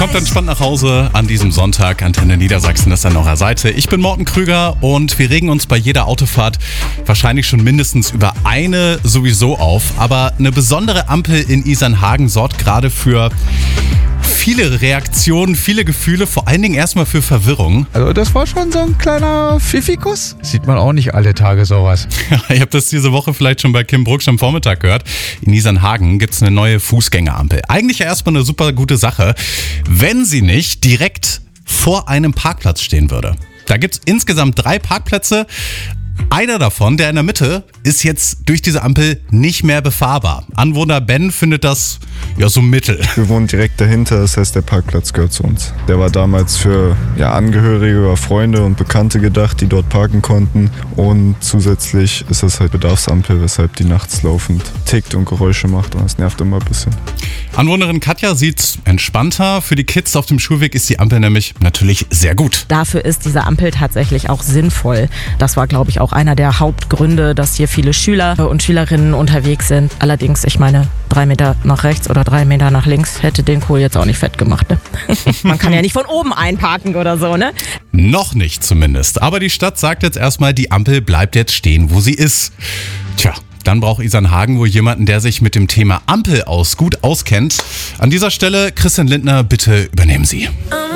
Kommt entspannt nach Hause an diesem Sonntag. Antenne Niedersachsen ist an eurer Seite. Ich bin Morten Krüger und wir regen uns bei jeder Autofahrt wahrscheinlich schon mindestens über eine sowieso auf. Aber eine besondere Ampel in Isernhagen sorgt gerade für viele Reaktionen, viele Gefühle, vor allen Dingen erstmal für Verwirrung. Also das war schon so ein kleiner Pfiffikus. Sieht man auch nicht alle Tage sowas. Ihr habt das diese Woche vielleicht schon bei Kim Brucksch am Vormittag gehört. In Isernhagen gibt es eine neue Fußgängerampel. Eigentlich ja erstmal eine super gute Sache, wenn sie nicht direkt vor einem Parkplatz stehen würde. Da gibt es insgesamt 3 Parkplätze. Einer davon, der in der Mitte, ist jetzt durch diese Ampel nicht mehr befahrbar. Anwohner Ben findet das ja so mittel. Wir wohnen direkt dahinter, das heißt, der Parkplatz gehört zu uns. Der war damals für Angehörige oder Freunde und Bekannte gedacht, die dort parken konnten. Und zusätzlich ist das halt Bedarfsampel, weshalb die nachts laufend tickt und Geräusche macht. Und das nervt immer ein bisschen. Anwohnerin Katja sieht entspannter. Für die Kids auf dem Schulweg ist die Ampel nämlich natürlich sehr gut. Dafür ist diese Ampel tatsächlich auch sinnvoll. Das war, glaube ich, auch einer der Hauptgründe, dass hier viele Schüler und Schülerinnen unterwegs sind. Allerdings, ich meine, 3 Meter nach rechts oder 3 Meter nach links hätte den Kohl jetzt auch nicht fett gemacht. Ne? Man kann ja nicht von oben einparken oder so, ne? Noch nicht zumindest. Aber die Stadt sagt jetzt erstmal, die Ampel bleibt jetzt stehen, wo sie ist. Tja. Dann braucht Isernhagen wohl jemanden, der sich mit dem Thema Ampel gut auskennt. An dieser Stelle, Christian Lindner, bitte übernehmen Sie.